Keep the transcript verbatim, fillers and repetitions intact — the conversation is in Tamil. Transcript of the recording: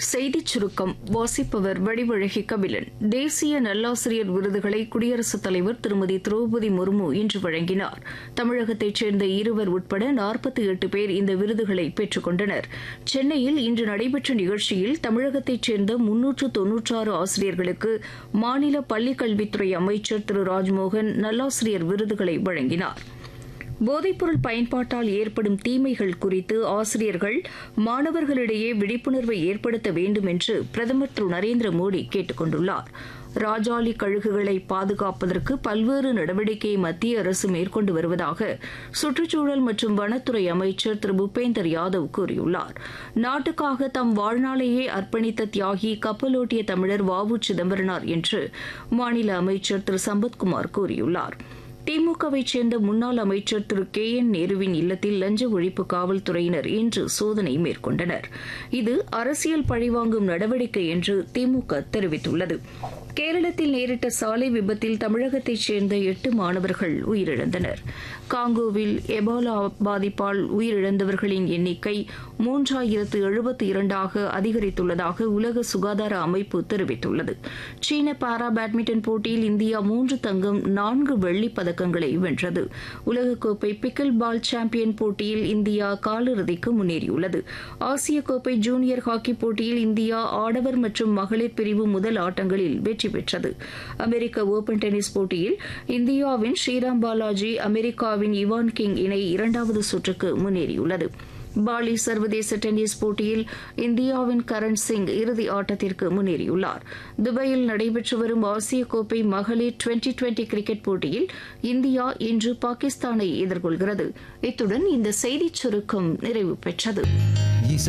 செய்திச் சுருக்கம் வாசிப்பவர் வடிவழகி கபிலன். தேசிய நல்லாசிரியர் விருதுகளை குடியரசுத் தலைவர் திருமதி திரௌபதி முர்மு இன்று வழங்கினார். தமிழகத்தைச் சேர்ந்த இருவர் உட்பட நாற்பத்தி எட்டு பேர் இந்த விருதுகளை பெற்றுக் கொண்டனர். சென்னையில் இன்று நடைபெற்ற நிகழ்ச்சியில் தமிழகத்தைச் சேர்ந்த முன்னூற்று தொன்னூற்றாறு ஆசிரியர்களுக்கு மாநில பள்ளிக்கல்வித்துறை அமைச்சர் திரு ராஜ்மோகன் நல்லாசிரியர் விருதுகளை வழங்கினார். போதைப்பொருள் பயன்பாட்டால் ஏற்படும் தீமைகள் குறித்து ஆசிரியர்கள் மாணவர்களிடையே விழிப்புணர்வை ஏற்படுத்த வேண்டும் என்று பிரதமர் திரு நரேந்திர மோடி கேட்டுக் கொண்டுள்ளார். ராஜாளி கழுகுகளை பாதுகாப்பதற்கு பல்வேறு நடவடிக்கையை மத்திய அரசு மேற்கொண்டு வருவதாக சுற்றுச்சூழல் மற்றும் வனத்துறை அமைச்சர் திரு பூபேந்தர் யாதவ் கூறியுள்ளார். நாட்டுக்காக தம் வாழ்நாளையே அர்ப்பணித்த தியாகி கப்பலோட்டிய தமிழர் வ உ சிதம்பரனார் என்று மாநில அமைச்சர் திரு சம்பத்குமார் கூறியுள்ளார். திமுகவைச் சேர்ந்த முன்னாள் அமைச்சர் திரு கே என் நேருவின் இல்லத்தில் லஞ்ச ஒழிப்பு காவல்துறையினர் இன்று சோதனை மேற்கொண்டனர். இது அரசியல் பழிவாங்கும் நடவடிக்கை என்று திமுக தெரிவித்துள்ளது. கேரளத்தில் நேரிட்ட சாலை விபத்தில் தமிழகத்தைச் சேர்ந்த எட்டு மாணவர்கள் உயிரிழந்தனர். காங்கோவில் எபோலா பாதிப்பால் உயிரிழந்தவர்களின் எண்ணிக்கை மூன்றாயிரத்து எழுபத்தி இரண்டாக அதிகரித்துள்ளதாக உலக சுகாதார அமைப்பு தெரிவித்துள்ளது. சீன பாரா பேட்மிண்டன் போட்டியில் இந்தியா மூன்று தங்கம் நான்கு வெள்ளிப் பதக்கங்களை வென்றது. உலகக்கோப்பை பிக்கில் பால் சாம்பியன் போட்டியில் இந்தியா காலிறுதிக்கு முன்னேறியுள்ளது. ஆசிய கோப்பை ஜூனியர் ஹாக்கி போட்டியில் இந்தியா ஆடவர் மற்றும் மகளிர் பிரிவு முதல் ஆட்டங்களில் வெற்றி பெற்றது. அமெரிக்க ஓபன் டென்னிஸ் போட்டியில் இந்தியாவின் ஸ்ரீராம் பாலாஜி அமெரிக்காவின் இவான் கிங் இணை இரண்டாவது சுற்றுக்கு முன்னேறியுள்ளது. பாலி சர்வதேச டென்னிஸ் போட்டியில் இந்தியாவின் கரண் சிங் இறுதி ஆட்டத்திற்கு முன்னேறியுள்ளார். துபாயில் நடைபெற்று வரும் ஆசிய கோப்பை மகளிர் டுவெண்டி டுவெண்டி கிரிக்கெட் போட்டியில் இந்தியா இன்று பாகிஸ்தானை எதிர்கொள்கிறது. இத்துடன் இந்த செய்திச் சுருக்கம் நிறைவு பெற்றது.